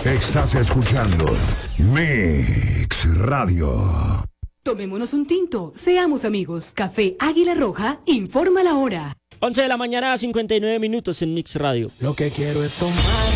Estás escuchando Mix Radio. Tomémonos un tinto, seamos amigos. Café Águila Roja informa la hora. 11 de la mañana, 59 minutos en Mix Radio. Lo que quiero es tomar